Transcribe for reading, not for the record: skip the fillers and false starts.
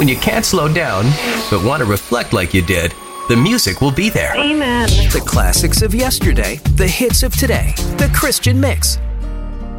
When you can't slow down, but want to reflect like you did, the music will be there. Amen. The classics of yesterday, the hits of today, the Christian mix.